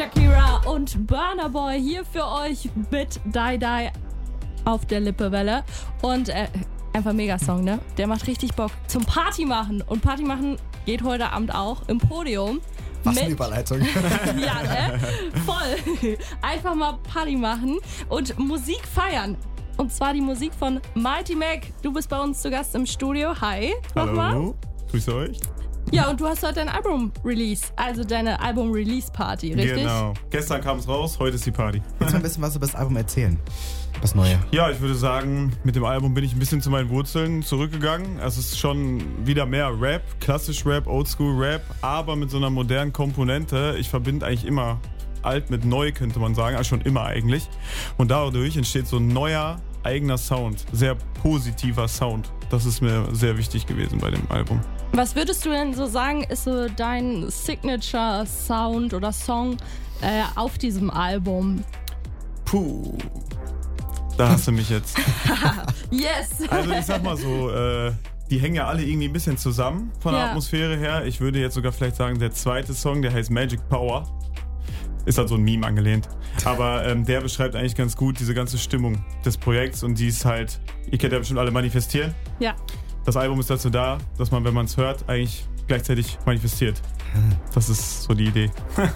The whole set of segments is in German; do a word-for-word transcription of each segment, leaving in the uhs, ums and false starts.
Shakira und Burna Boy hier für euch mit Die Die auf der Lippewelle. Und äh, einfach mega Song, ne? Der macht richtig Bock zum Party machen. Und Party machen geht heute Abend auch im Podium. Was eine Überleitung. Ja, ne? Voll. Einfach mal Party machen und Musik feiern. Und zwar die Musik von Mighty Mac. Du bist bei uns zu Gast im Studio. Hi. Nochmal. Hallo. Grüß euch. Ja, und du hast heute dein Album-Release, also deine Album-Release-Party, richtig? Genau. Gestern kam es raus, heute ist die Party. Willst du ein bisschen was über das Album erzählen? Das Neue. Ja, ich würde sagen, mit dem Album bin ich ein bisschen zu meinen Wurzeln zurückgegangen. Es ist schon wieder mehr Rap, klassisch Rap, Oldschool Rap, aber mit so einer modernen Komponente. Ich verbinde eigentlich immer alt mit neu, könnte man sagen, also schon immer eigentlich. Und dadurch entsteht so ein neuer, eigener Sound, sehr positiver Sound. Das ist mir sehr wichtig gewesen bei dem Album. Was würdest du denn so sagen, ist so dein Signature-Sound oder Song äh, auf diesem Album? Puh, da hast du mich jetzt. Yes! Also ich sag mal so, äh, die hängen ja alle irgendwie ein bisschen zusammen von der Ja. Atmosphäre her. Ich würde jetzt sogar vielleicht sagen, der zweite Song, der heißt Magic Power. Ist halt so ein Meme angelehnt. Aber ähm, der beschreibt eigentlich ganz gut diese ganze Stimmung des Projekts und die ist halt, ihr kennt ja bestimmt alle Manifestieren. Ja. Das Album ist dazu da, dass man, wenn man es hört, eigentlich gleichzeitig manifestiert. Das ist so die Idee.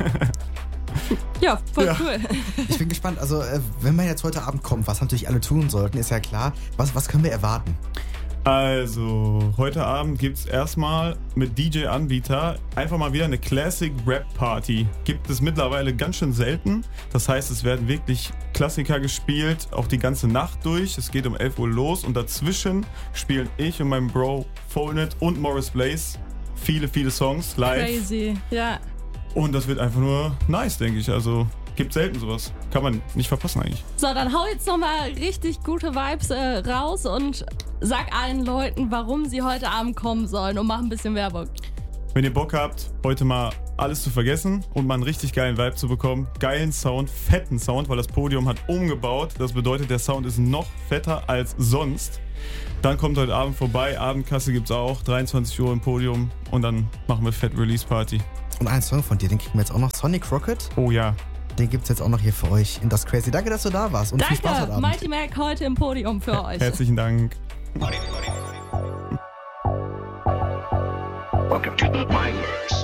Ja, voll Ja. cool. Ich bin gespannt. Also, äh, wenn man jetzt heute Abend kommt, was natürlich alle tun sollten, ist ja klar. Was, was können wir erwarten? Also, heute Abend gibt's erstmal mit D J-Anbieter einfach mal wieder eine Classic-Rap-Party. Gibt es mittlerweile ganz schön selten. Das heißt, es werden wirklich Klassiker gespielt, auch die ganze Nacht durch. Es geht um elf Uhr los und dazwischen spielen ich und mein Bro Foldnet und Morris Blaze viele, viele Songs live. Crazy, ja. Und das wird einfach nur nice, denke ich. Also, gibt selten sowas. Kann man nicht verpassen eigentlich. So, dann hau jetzt nochmal richtig gute Vibes äh, raus und sag allen Leuten, warum sie heute Abend kommen sollen und mach ein bisschen Werbung. Wenn ihr Bock habt, heute mal alles zu vergessen und mal einen richtig geilen Vibe zu bekommen, geilen Sound, fetten Sound, weil das Podium hat umgebaut. Das bedeutet, der Sound ist noch fetter als sonst. Dann kommt heute Abend vorbei, Abendkasse gibt's auch, dreiundzwanzig Uhr im Podium und dann machen wir Fett Release Party. Und einen Song von dir, den kriegen wir jetzt auch noch. Sonic Rocket, Oh ja. den gibt's jetzt auch noch hier für euch in das Crazy. Danke, dass du da warst und viel Spaß heute Danke, Abend. Mighty Mac heute im Podium für euch. Herzlichen Dank. Welcome to my verse.